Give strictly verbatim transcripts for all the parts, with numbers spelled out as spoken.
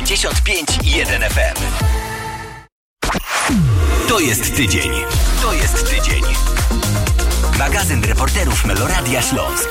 dziewięćdziesiąt pięć i jeden F M. To jest tydzień. To jest tydzień. Magazyn reporterów Meloradia Śląsk.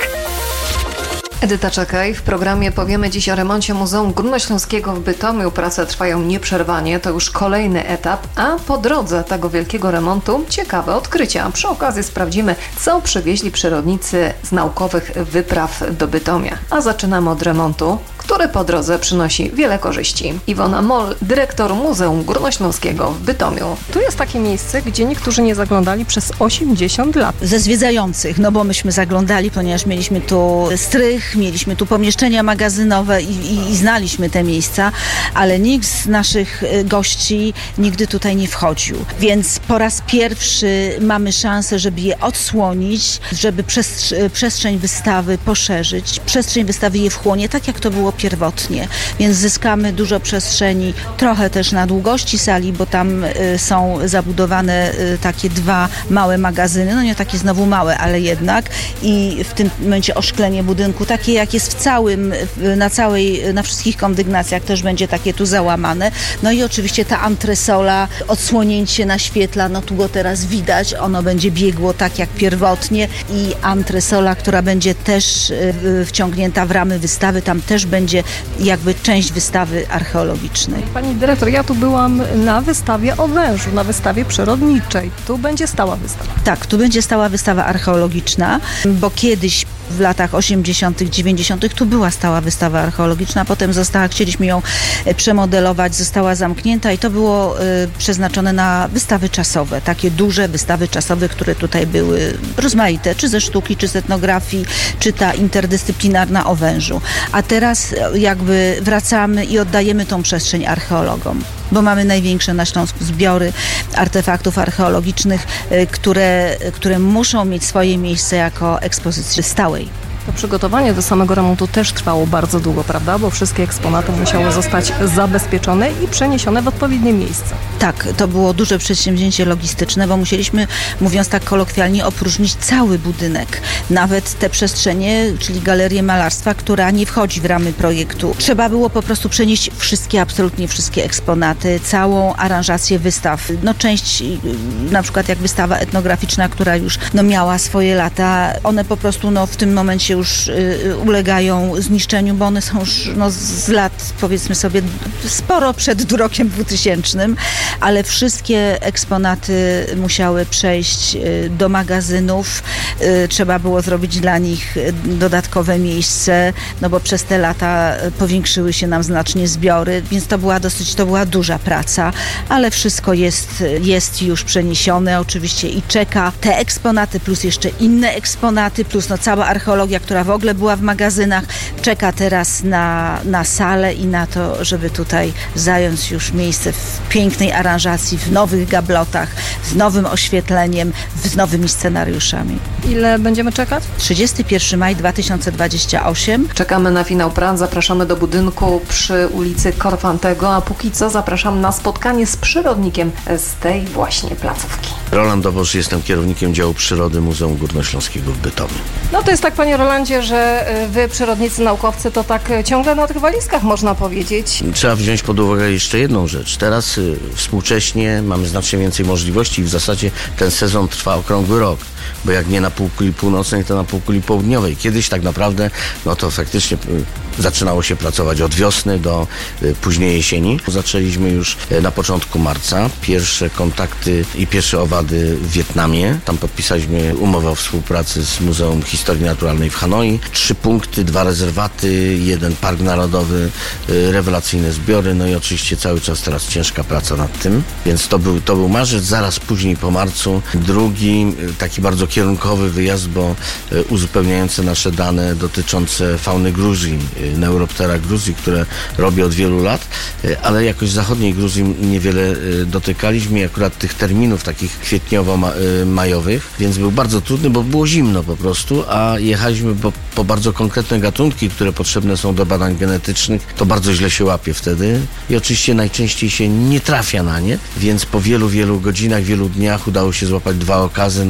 Edyta Czekaj. W programie powiemy dziś o remoncie Muzeum Górnośląskiego w Bytomiu. Prace trwają nieprzerwanie, to już kolejny etap, a po drodze tego wielkiego remontu ciekawe odkrycia. Przy okazji sprawdzimy, co przywieźli przyrodnicy z naukowych wypraw do Bytomia. A zaczynamy od remontu, który po drodze przynosi wiele korzyści. Iwona Moll, dyrektor Muzeum Górnośląskiego w Bytomiu. Tu jest takie miejsce, gdzie niektórzy nie zaglądali przez osiemdziesiąt lat. Ze zwiedzających, no bo myśmy zaglądali, ponieważ mieliśmy tu strych, mieliśmy tu pomieszczenia magazynowe i, i, i znaliśmy te miejsca, ale nikt z naszych gości nigdy tutaj nie wchodził. Więc po raz pierwszy mamy szansę, żeby je odsłonić, żeby przestrz- przestrzeń wystawy poszerzyć. Przestrzeń wystawy je wchłonie, tak jak to było pierwotnie, więc zyskamy dużo przestrzeni, trochę też na długości sali, bo tam y, są zabudowane y, takie dwa małe magazyny, no nie takie znowu małe, ale jednak, i w tym momencie oszklenie budynku, takie jak jest w całym, w, na całej, na wszystkich kondygnacjach też będzie takie tu załamane. No i oczywiście ta antresola, odsłonięcie naświetla, no tu go teraz widać, ono będzie biegło tak jak pierwotnie, i antresola, która będzie też y, wciągnięta w ramy wystawy, tam też będzie jakby część wystawy archeologicznej. Pani dyrektor, ja tu byłam na wystawie o wężu, na wystawie przyrodniczej. Tu będzie stała wystawa. Tak, tu będzie stała wystawa archeologiczna, bo kiedyś w latach osiemdziesiątych, dziewięćdziesiątych tu była stała wystawa archeologiczna, potem została, chcieliśmy ją przemodelować, została zamknięta i to było y, przeznaczone na wystawy czasowe, takie duże wystawy czasowe, które tutaj były rozmaite, czy ze sztuki, czy z etnografii, czy ta interdyscyplinarna o wężu. A teraz jakby wracamy i oddajemy tą przestrzeń archeologom, bo mamy największe na Śląsku zbiory artefaktów archeologicznych, y, które, które muszą mieć swoje miejsce jako ekspozycji stałej. To przygotowanie do samego remontu też trwało bardzo długo, prawda? Bo wszystkie eksponaty musiały zostać zabezpieczone i przeniesione w odpowiednie miejsce. Tak, to było duże przedsięwzięcie logistyczne, bo musieliśmy, mówiąc tak kolokwialnie, opróżnić cały budynek. Nawet te przestrzenie, czyli galerię malarstwa, która nie wchodzi w ramy projektu. Trzeba było po prostu przenieść wszystkie, absolutnie wszystkie eksponaty, całą aranżację wystaw. No część, na przykład jak wystawa etnograficzna, która już no, miała swoje lata, one po prostu no, w tym momencie już y, ulegają zniszczeniu, bo one są już no, z lat, powiedzmy sobie, sporo przed rokiem dwutysięcznym, ale wszystkie eksponaty musiały przejść y, do magazynów. Y, trzeba było zrobić dla nich dodatkowe miejsce, no bo przez te lata powiększyły się nam znacznie zbiory, więc to była dosyć, to była duża praca, ale wszystko jest, jest już przeniesione oczywiście i czeka te eksponaty, plus jeszcze inne eksponaty, plus no cała archeologia, która w ogóle była w magazynach, czeka teraz na, na salę i na to, żeby tutaj zająć już miejsce w pięknej aranżacji, w nowych gablotach, z nowym oświetleniem, z nowymi scenariuszami. Ile będziemy czekać? trzydziestego pierwszego maja dwa tysiące dwudziestego ósmego. Czekamy na finał prac, zapraszamy do budynku przy ulicy Korfantego, a póki co zapraszam na spotkanie z przyrodnikiem z tej właśnie placówki. Roland Dobosz, jestem kierownikiem działu przyrody Muzeum Górnośląskiego w Bytomiu. No to jest tak, panie Rolandzie, że wy, przyrodnicy, naukowcy, to tak ciągle na tych walizkach, można powiedzieć. Trzeba wziąć pod uwagę jeszcze jedną rzecz. Teraz y, współcześnie mamy znacznie więcej możliwości i w zasadzie ten sezon trwa okrągły rok, bo jak nie na półkuli północnej, to na półkuli południowej. Kiedyś tak naprawdę, no to faktycznie y, zaczynało się pracować od wiosny do y, późnej jesieni. Zaczęliśmy już y, na początku marca pierwsze kontakty i pierwsze owady w Wietnamie. Tam podpisaliśmy umowę o współpracy z Muzeum Historii Naturalnej w Hanoi. Trzy punkty, dwa rezerwaty, jeden park narodowy, y, rewelacyjne zbiory, no i oczywiście cały czas teraz ciężka praca nad tym. Więc to był, to był marzec, zaraz później po marcu drugi y, taki bardzo kierunkowy wyjazd, bo y, uzupełniający nasze dane dotyczące fauny Gruzji, y, Neuroptera Gruzji, które robię od wielu lat, y, ale jakoś zachodniej Gruzji niewiele y, dotykaliśmy i akurat tych terminów takich kwietniowo-majowych, więc był bardzo trudny, bo było zimno po prostu, a jechaliśmy po, po bardzo konkretne gatunki, które potrzebne są do badań genetycznych, to bardzo źle się łapie wtedy i oczywiście najczęściej się nie trafia na nie, więc po wielu, wielu godzinach, wielu dniach udało się złapać dwa okazy, no ale jest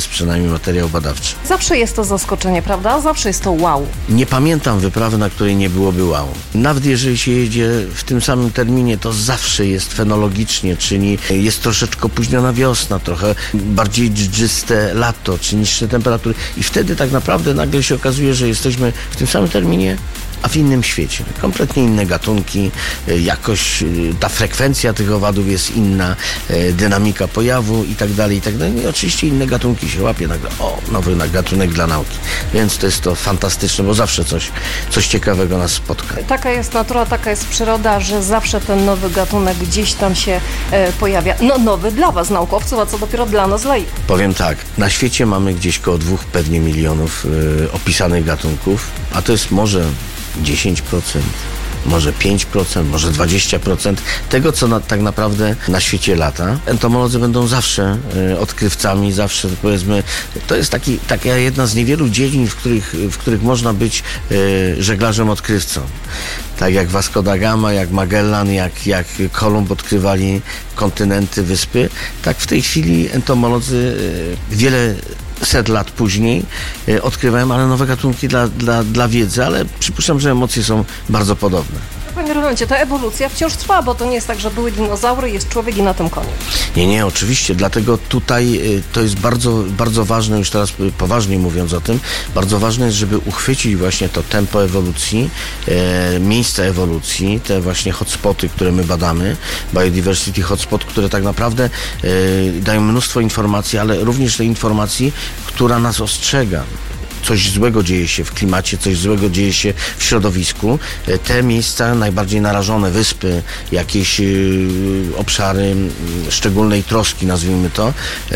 przynajmniej materiał badawczy. Zawsze jest to zaskoczenie, prawda? Zawsze jest to wow. Nie pamiętam wyprawy, na której nie byłoby wow. Nawet jeżeli się jedzie w tym samym terminie, to zawsze jest fenologicznie, czyli jest troszeczkę opóźniona wiosna, trochę bardziej dżdżyste lato, czy niższe temperatury. I wtedy tak naprawdę nagle się okazuje, że jesteśmy w tym samym terminie, a w innym świecie. Kompletnie inne gatunki, jakoś ta frekwencja tych owadów jest inna, dynamika pojawu i tak dalej, i tak dalej. I oczywiście inne gatunki się łapie nagle. O, nowy gatunek dla nauki. Więc to jest to fantastyczne, bo zawsze coś, coś ciekawego nas spotka. Taka jest natura, taka jest przyroda, że zawsze ten nowy gatunek gdzieś tam się e, pojawia. No nowy dla was, naukowców, a co dopiero dla nas, laików. Powiem tak, na świecie mamy gdzieś koło dwóch pewnie milionów y, opisanych gatunków, a to jest może dziesięć procent, może pięć procent, może dwadzieścia procent tego, co na, tak naprawdę na świecie lata. Entomolodzy będą zawsze y, odkrywcami, zawsze powiedzmy, to jest taki, taka jedna z niewielu dziedzin, w których, w których można być y, żeglarzem odkrywcą. Tak jak Vasco da Gama, jak Magellan, jak, jak Kolumb odkrywali kontynenty, wyspy, tak w tej chwili entomolodzy y, wiele set lat później y, odkrywałem, ale nowe gatunki dla, dla, dla wiedzy, ale przypuszczam, że emocje są bardzo podobne. Panie Rolandzie, ta ewolucja wciąż trwa, bo to nie jest tak, że były dinozaury, jest człowiek i na tym koniec. Nie, nie, oczywiście, dlatego tutaj y, to jest bardzo, bardzo ważne, już teraz y, poważnie mówiąc o tym, bardzo ważne jest, żeby uchwycić właśnie to tempo ewolucji, y, miejsca ewolucji, te właśnie hotspoty, które my badamy, Biodiversity Hotspot, które tak naprawdę y, dają mnóstwo informacji, ale również tej informacji, która nas ostrzega. Coś złego dzieje się w klimacie, coś złego dzieje się w środowisku. Te miejsca najbardziej narażone, wyspy, jakieś y, obszary y, szczególnej troski, nazwijmy to, y,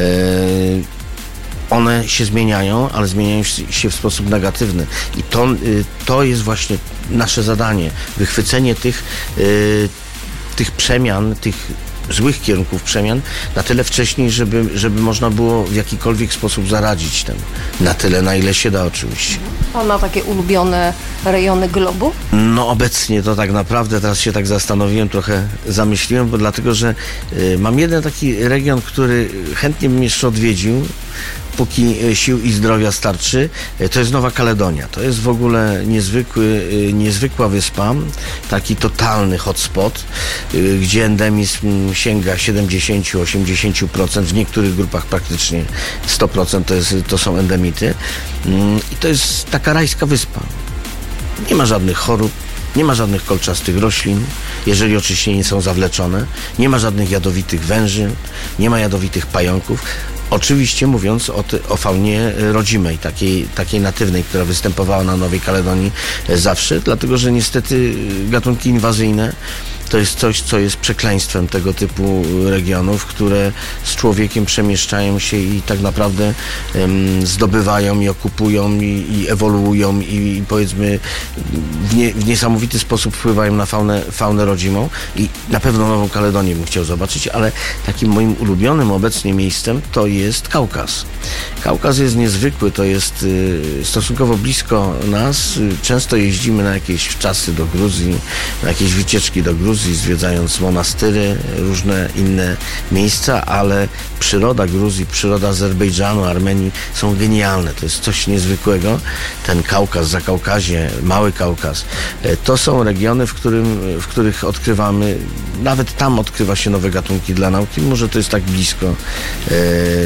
one się zmieniają, ale zmieniają się w sposób negatywny. I to, y, to jest właśnie nasze zadanie. Wychwycenie tych, y, tych przemian, tych złych kierunków przemian na tyle wcześniej, żeby, żeby można było w jakikolwiek sposób zaradzić temu. Na tyle, na ile się da oczywiście. Pan ma takie ulubione rejony globu? No obecnie to tak naprawdę, teraz się tak zastanowiłem, trochę zamyśliłem, bo dlatego, że y, mam jeden taki region, który chętnie bym jeszcze odwiedził, póki sił i zdrowia starczy, to jest Nowa Kaledonia. To jest w ogóle niezwykły, niezwykła wyspa, taki totalny hotspot, gdzie endemizm sięga siedemdziesiąt do osiemdziesięciu procent, w niektórych grupach praktycznie sto procent to, jest, to są endemity. I to jest taka rajska wyspa. Nie ma żadnych chorób, nie ma żadnych kolczastych roślin, jeżeli oczywiście nie są zawleczone, nie ma żadnych jadowitych węży, nie ma jadowitych pająków. Oczywiście mówiąc o, ty, o faunie rodzimej, takiej, takiej natywnej, która występowała na Nowej Kaledonii zawsze, dlatego że niestety gatunki inwazyjne to jest coś, co jest przekleństwem tego typu regionów, które z człowiekiem przemieszczają się i tak naprawdę um, zdobywają i okupują i, i ewoluują i, i powiedzmy w, nie, w niesamowity sposób wpływają na faunę, faunę rodzimą i na pewno Nową Kaledonię bym chciał zobaczyć, ale takim moim ulubionym obecnie miejscem to jest Kaukaz. Kaukaz jest niezwykły, to jest y, stosunkowo blisko nas. Często jeździmy na jakieś czasy do Gruzji, na jakieś wycieczki do Gruzji, zwiedzając monastyry, różne inne miejsca, ale przyroda Gruzji, przyroda Azerbejdżanu, Armenii są genialne. To jest coś niezwykłego. Ten Kaukaz, Zakaukazie, Mały Kaukaz, to są regiony, w, którym, w których odkrywamy, nawet tam odkrywa się nowe gatunki dla nauki, może to jest tak blisko, e,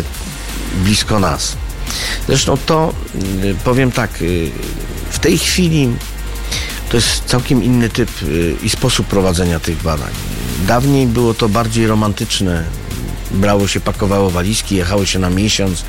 blisko nas. Zresztą to, powiem tak, w tej chwili to jest całkiem inny typ i sposób prowadzenia tych badań. Dawniej było to bardziej romantyczne. Brało się, pakowało walizki, jechało się na miesiąc,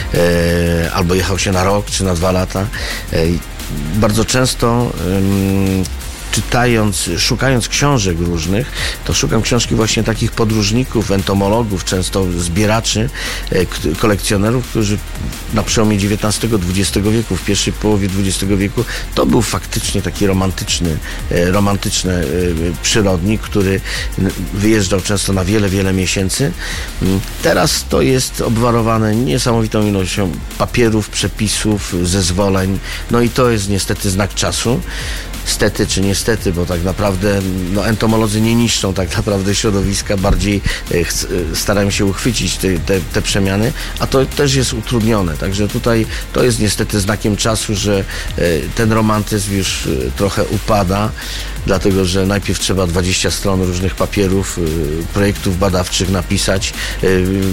e, albo jechało się na rok, czy na dwa lata. E, bardzo często e, czytając, szukając książek różnych, to szukam książki właśnie takich podróżników, entomologów, często zbieraczy, kolekcjonerów, którzy na przełomie dziewiętnastego dwudziestego wieku, w pierwszej połowie dwudziestego wieku, to był faktycznie taki romantyczny, romantyczny przyrodnik, który wyjeżdżał często na wiele, wiele miesięcy. Teraz to jest obwarowane niesamowitą ilością papierów, przepisów, zezwoleń, no i to jest niestety znak czasu. stety czy niestety, bo tak naprawdę no, entomolodzy nie niszczą tak naprawdę środowiska, bardziej e, ch- starają się uchwycić te, te, te przemiany, a to też jest utrudnione. Także tutaj to jest niestety znakiem czasu, że e, ten romantyzm już e, trochę upada, dlatego że najpierw trzeba dwadzieścia stron różnych papierów, e, projektów badawczych napisać, e,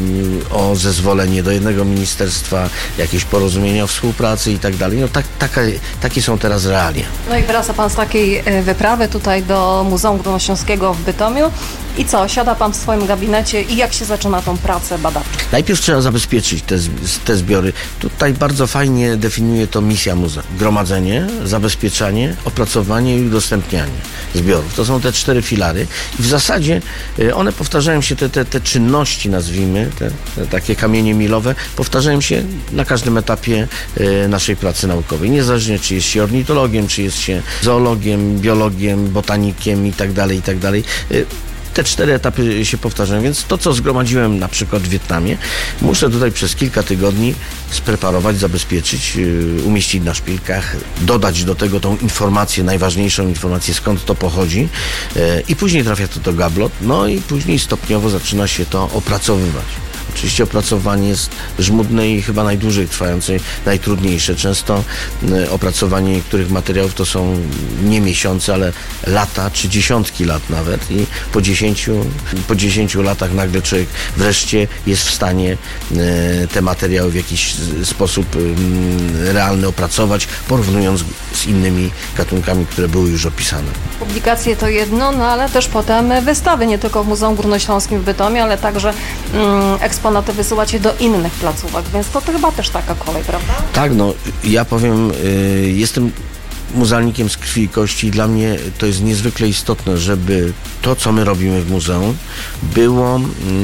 o zezwolenie do jednego ministerstwa, jakieś porozumienia o współpracy i tak dalej. No tak, taka, takie są teraz realia. No i wraca pan z takiej e, wyprawy tutaj do Muzeum Górnośląskiego w Bytomiu i co, siada pan w swoim gabinecie i jak się zaczyna tą pracę badawczą? Najpierw trzeba zabezpieczyć te, te zbiory. Tutaj bardzo fajnie definiuje to misja muzeum. Gromadzenie, zabezpieczanie, opracowanie i udostępnianie zbiorów. To są te cztery filary i w zasadzie one powtarzają się, te, te, te czynności, nazwijmy, te, te takie kamienie milowe, powtarzają się na każdym etapie naszej pracy naukowej. Niezależnie, czy jest się ornitologiem, czy jest się zoologiem, biologiem, botanikiem i tak dalej, i tak dalej. Te cztery etapy się powtarzają, więc to, co zgromadziłem na przykład w Wietnamie, muszę tutaj przez kilka tygodni spreparować, zabezpieczyć, yy, umieścić na szpilkach, dodać do tego tą informację, najważniejszą informację, skąd to pochodzi yy, i później trafia to do gablot, no i później stopniowo zaczyna się to opracowywać. Oczywiście opracowanie jest żmudne i chyba najdłużej trwające, najtrudniejsze. Często y, opracowanie niektórych materiałów to są nie miesiące, ale lata czy dziesiątki lat nawet i po dziesięciu, po dziesięciu latach nagle człowiek wreszcie jest w stanie y, te materiały w jakiś sposób y, realny opracować, porównując z innymi gatunkami, które były już opisane. Publikacje to jedno, no ale też potem wystawy, nie tylko w Muzeum Górnośląskim w Bytomiu, ale także mm, eksponaty wysyłacie do innych placówek, więc to, to chyba też taka kolej, prawda? Tak, no ja powiem, y, jestem muzealnikiem z krwi i kości i dla mnie to jest niezwykle istotne, żeby to, co my robimy w muzeum, było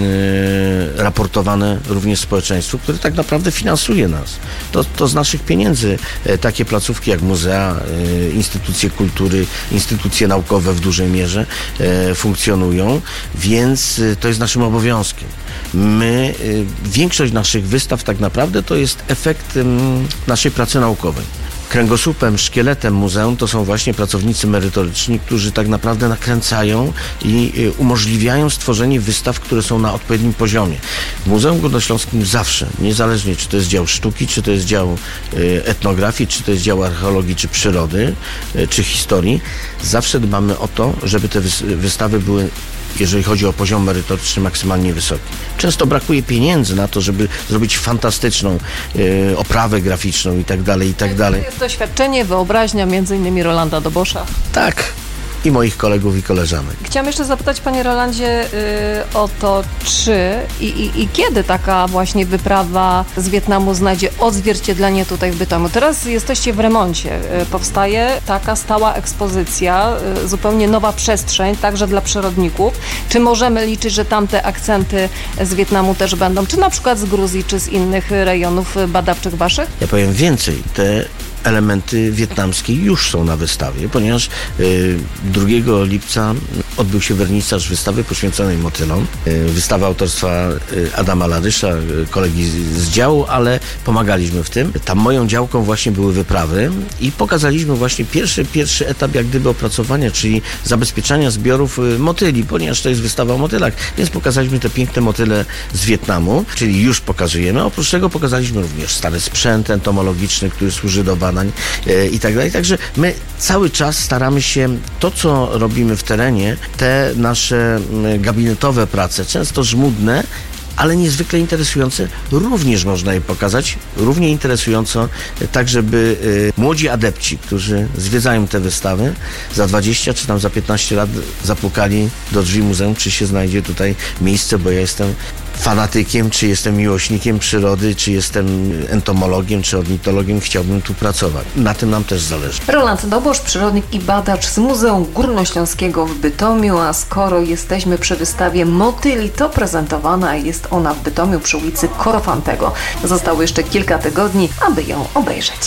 y, raportowane również społeczeństwu, które tak naprawdę finansuje nas. To, to z naszych pieniędzy y, takie placówki jak muzea, y, instytucje kultury, instytucje naukowe w dużej mierze y, funkcjonują, więc y, to jest naszym obowiązkiem. My, y, większość naszych wystaw tak naprawdę to jest efekt y, naszej pracy naukowej. Kręgosłupem, szkieletem muzeum to są właśnie pracownicy merytoryczni, którzy tak naprawdę nakręcają i umożliwiają stworzenie wystaw, które są na odpowiednim poziomie. W Muzeum Górnośląskim zawsze, niezależnie czy to jest dział sztuki, czy to jest dział etnografii, czy to jest dział archeologii, czy przyrody, czy historii, zawsze dbamy o to, żeby te wystawy były, jeżeli chodzi o poziom merytoryczny, maksymalnie wysoki. Często brakuje pieniędzy na to, żeby zrobić fantastyczną e, oprawę graficzną i tak dalej, i tak dalej. Jest doświadczenie, wyobraźnia, między innymi Rolanda Dobosza. Tak. I moich kolegów i koleżanek. Chciałam jeszcze zapytać, panie Rolandzie, yy, o to, czy i, i, i kiedy taka właśnie wyprawa z Wietnamu znajdzie odzwierciedlenie tutaj w Bytomiu. Teraz jesteście w remoncie. Yy, powstaje taka stała ekspozycja, yy, zupełnie nowa przestrzeń, także dla przyrodników. Czy możemy liczyć, że tamte akcenty z Wietnamu też będą? Czy na przykład z Gruzji, czy z innych rejonów badawczych waszych? Ja powiem więcej. Te elementy wietnamskie już są na wystawie, ponieważ y, drugiego lipca odbył się wernisaż wystawy poświęconej motylom. Y, wystawa autorstwa y, Adama Larysza, y, kolegi z, z działu, ale pomagaliśmy w tym. Tam moją działką właśnie były wyprawy i pokazaliśmy właśnie pierwszy, pierwszy etap jak gdyby opracowania, czyli zabezpieczania zbiorów y, motyli, ponieważ to jest wystawa o motylach, więc pokazaliśmy te piękne motyle z Wietnamu, czyli już pokazujemy. Oprócz tego pokazaliśmy również stary sprzęt entomologiczny, który służy do badań i tak dalej. Także my cały czas staramy się to, co robimy w terenie, te nasze gabinetowe prace, często żmudne, ale niezwykle interesujące, również można je pokazać, równie interesująco, tak żeby y, młodzi adepci, którzy zwiedzają te wystawy, za dwadzieścia czy tam za piętnaście lat zapukali do drzwi muzeum, czy się znajdzie tutaj miejsce, bo ja jestem fanatykiem, czy jestem miłośnikiem przyrody, czy jestem entomologiem, czy ornitologiem, chciałbym tu pracować. Na tym nam też zależy. Roland Dobosz, przyrodnik i badacz z Muzeum Górnośląskiego w Bytomiu, a skoro jesteśmy przy wystawie motyli, to prezentowana jest ona w Bytomiu przy ulicy Korofantego. Zostało jeszcze kilka tygodni, aby ją obejrzeć.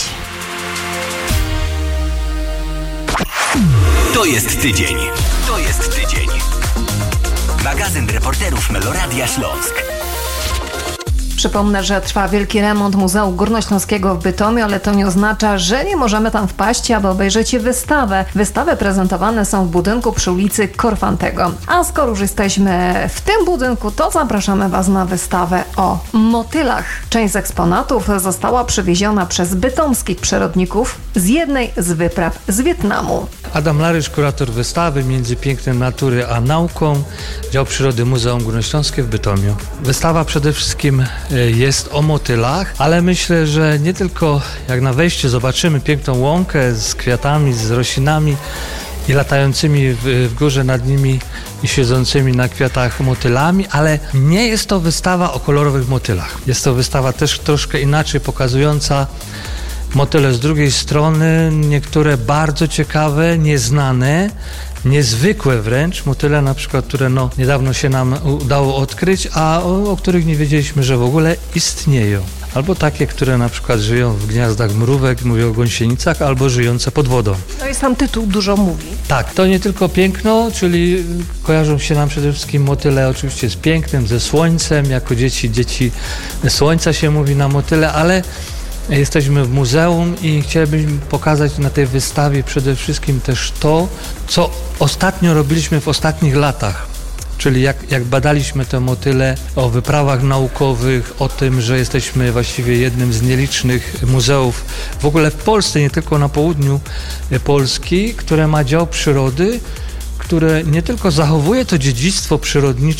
To jest tydzień. To jest tydzień. Magazyn reporterów Meloradia Śląsk. Przypomnę, że trwa wielki remont Muzeum Górnośląskiego w Bytomiu, ale to nie oznacza, że nie możemy tam wpaść, aby obejrzeć wystawę. Wystawy prezentowane są w budynku przy ulicy Korfantego. A skoro już jesteśmy w tym budynku, to zapraszamy Was na wystawę o motylach. Część z eksponatów została przywieziona przez bytomskich przyrodników z jednej z wypraw z Wietnamu. Adam Larysz, kurator wystawy Między pięknem natury a nauką, Dział Przyrody Muzeum Górnośląskie w Bytomiu. Wystawa przede wszystkim jest o motylach, ale myślę, że nie tylko jak na wejściu zobaczymy piękną łąkę z kwiatami, z roślinami i latającymi w, w górze nad nimi i siedzącymi na kwiatach motylami, ale nie jest to wystawa o kolorowych motylach. Jest to wystawa też troszkę inaczej pokazująca motyle z drugiej strony, niektóre bardzo ciekawe, nieznane, niezwykłe wręcz, motyle na przykład, które no, niedawno się nam udało odkryć, a o, o których nie wiedzieliśmy, że w ogóle istnieją. Albo takie, które na przykład żyją w gniazdach mrówek, mówię o gąsienicach, albo żyjące pod wodą. No i sam tytuł dużo mówi. Tak, to nie tylko piękno, czyli kojarzą się nam przede wszystkim motyle oczywiście z pięknem, ze słońcem, jako dzieci, dzieci słońca się mówi na motyle, ale jesteśmy w muzeum i chcielibyśmy pokazać na tej wystawie przede wszystkim też to, co ostatnio robiliśmy w ostatnich latach. Czyli jak, jak badaliśmy te motyle o wyprawach naukowych, o tym, że jesteśmy właściwie jednym z nielicznych muzeów w ogóle w Polsce, nie tylko na południu Polski, które ma dział przyrody, które nie tylko zachowuje to dziedzictwo przyrodnicze